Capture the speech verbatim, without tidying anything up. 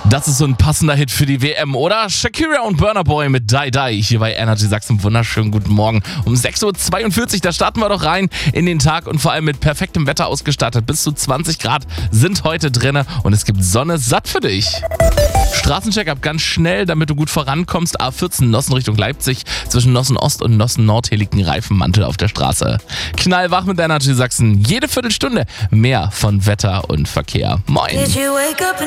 Das ist so ein passender Hit für die W M, oder? Shakira und Burna Boy mit Die Die hier bei Energy Sachsen. Wunderschönen guten Morgen. Um sechs Uhr zweiundvierzig, da starten wir doch rein in den Tag und vor allem mit perfektem Wetter ausgestattet. Bis zu zwanzig Grad sind heute drinne und es gibt Sonne satt für dich. Straßencheck-up ganz schnell, damit du gut vorankommst. A vierzehn Nossen Richtung Leipzig. Zwischen Nossen Ost und Nossen Nord hier liegt ein Reifenmantel auf der Straße. Knallwach mit Energy Sachsen. Jede Viertelstunde mehr von Wetter und Verkehr. Moin.